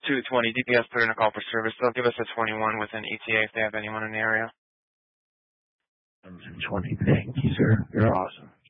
220 DPS put in a call for service. They'll give us a 21 with an ETA if they have anyone in the area. 20. Thank you, sir. You're awesome.